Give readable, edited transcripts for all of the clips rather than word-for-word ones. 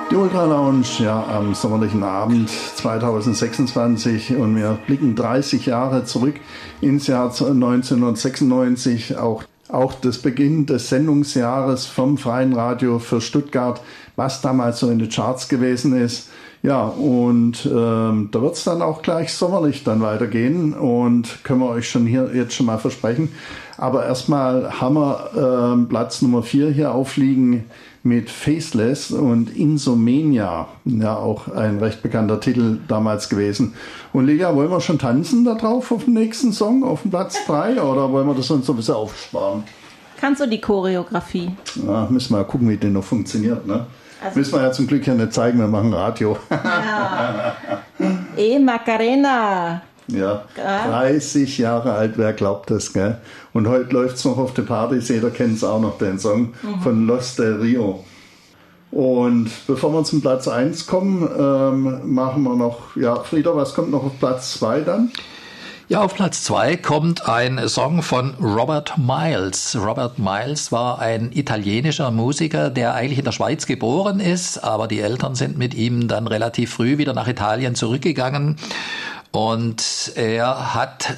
Die Ultra Lounge, ja, am sommerlichen Abend 2026 und wir blicken 30 Jahre zurück ins Jahr 1996, auch das Beginn des Sendungsjahres vom Freien Radio für Stuttgart, was damals so in den Charts gewesen ist. Ja, und da wird es dann auch gleich sommerlich dann weitergehen und können wir euch schon hier jetzt schon mal versprechen. Aber erstmal haben wir Platz Nummer 4 hier aufliegen mit Faceless und Insomnia, ja auch ein recht bekannter Titel damals gewesen. Und Liga, wollen wir schon tanzen da drauf auf dem nächsten Song, auf dem Platz 3 oder wollen wir das uns so ein bisschen aufsparen? Kannst du die Choreografie? Ja, müssen wir mal gucken, wie die noch funktioniert, ne? Also müssen wir ja zum Glück ja nicht zeigen, wir machen Radio. Ja. Macarena. Ja, 30 Jahre alt, wer glaubt das, gell? Und heute läuft es noch auf der Partys, jeder kennt es auch noch, den Song von Los del Rio. Und bevor wir zum Platz 1 kommen, machen wir noch, ja, Frieder, was kommt noch auf Platz 2 dann? Ja, auf Platz 2 kommt ein Song von Robert Miles. Robert Miles war ein italienischer Musiker, der eigentlich in der Schweiz geboren ist, aber die Eltern sind mit ihm dann relativ früh wieder nach Italien zurückgegangen. Und er hat,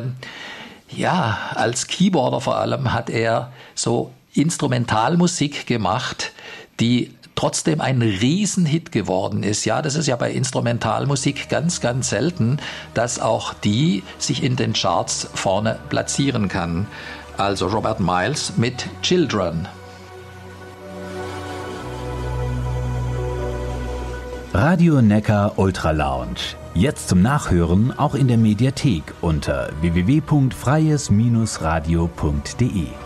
als Keyboarder vor allem, hat er so Instrumentalmusik gemacht, die trotzdem ein Riesenhit geworden ist. Ja, das ist ja bei Instrumentalmusik ganz, ganz selten, dass auch die sich in den Charts vorne platzieren kann. Also Robert Miles mit Children. Radio Neckar Ultra Lounge. Jetzt zum Nachhören auch in der Mediathek unter www.freies-radio.de.